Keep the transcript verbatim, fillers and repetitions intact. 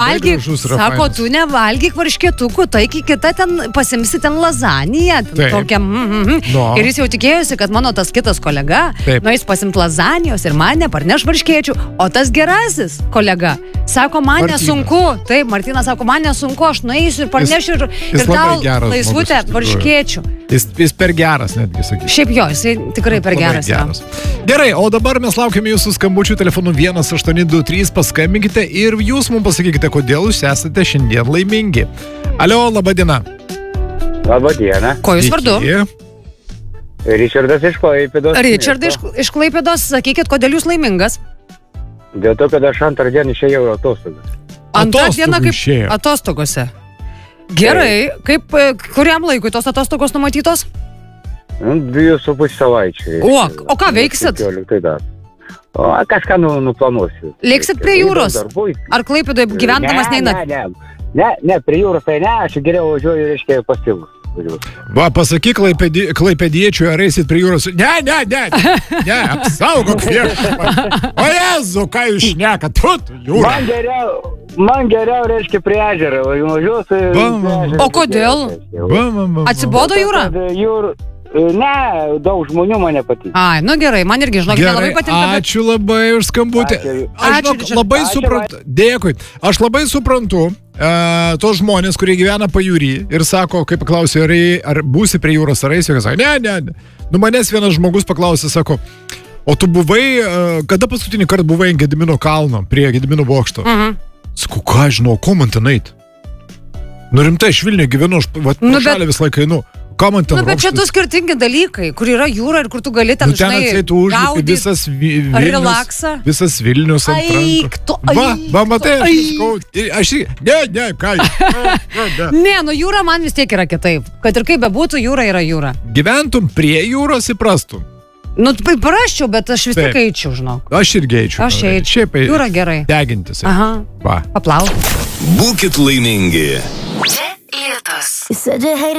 nevalgyk, sako, tu nevalgyk varškėtukų, taigi kita ten pasimsi ten lazaniją, tokia, mm, mm, no. Ir jis jau tikėjosi, kad mano tas kitas kolega, nu jis pasimt lazanijos ir man neparneš varškėčių, o tas gerasis kolega sako, man Martina. Nesunku, taip, Martina sako, man nesunku, aš nueisiu ir parnešiu ir, ir tau laisvutę varškėčių. Jis, jis per geras netgi, sakyčiau. Šiaip jo, jis tikrai per geras, geras. Gerai, o dabar mes laukiame jūsų skambučių telefonu vienas aštuoni du trys, paskambinkite ir jūs mums pasakykite, kodėl jūs esate šiandien laimingi. Alio, laba diena. Labą dieną. Ko jūs vardu? Ričardas iš Klaipėdos. Ričardas iš, iš Klaipėdos, sakykit, kodėl jūs laimingas? Dėl to, kad aš antrą dieną išėjau atostogas. Antrą dieną kaip išėjo. Atostogose. Gerai, kaip, kuriam laikui tos atostogos numatytos? Dviejų su pusę savaičių. O, o ką veiksit? O, kažką nu, nuplanuosiu. Lėksit prie jūros? Ar Klaipėdoje gyvendamas ne, neinat? Ne, ne, ne, ne, prie jūros tai ne, aš geriau važiuoju, reiškia, pas tėvus. Va, pasakyk klaipėdi, klaipėdiečiui, ar eisit prie jūros. Ne, ne, ne, ne, apsaugok viešpatį. O Jezu, ką jūs šnekat, tu, jūra. Man geriau, man geriau, reiškia, prie ežero. O kodėl? Atsibodo jūra? Jūra. Ne, daug žmonių mane patinka. Ai, nu gerai, man irgi, žinok, gerai, labai patinka. Bet... Ačiū labai už skambutį. Aš žinok, labai suprantu, dėkui, aš labai suprantu uh, tos žmonės, kurie gyvena pajūry ir sako, kai paklausė, ar, ar būsi prie jūros, ar eisi, sako, ne, ne, ne. Nu manęs vienas žmogus paklausė, sako, o tu buvai, uh, kada paskutinį kartą buvai ant Gedimino kalno, prie Gedimino bokšto? Mhm. Sakau, ką žinau, ko man ten eit? Nu rimtai, aš Vilniuje gyvenu, aš va, nu, šalia bet... vis laiką einu. Nu, bet rokštis? Čia du skirtingi dalykai, kur yra jūra ir kur tu gali ten, nu, ten žinai, gaudyt visas Vilnius, relaksą. Visas Vilnius ant rankų. Va, va, matai, aš skau, aš, ne, ne, ką jūs. Ne, nu jūra man vis tiek yra kitaip. Kad ir kaip bebūtų, jūra yra jūra. Gyventum prie jūros, įprastum. Nu, prasčiau, bet aš vis tiek eičiau, žinok. Aš irgi eičiau. Aš eičiau. Jūra gerai. Degintis. Aha. Va. Aplauk. Būkit laimingi. Čia Lietus.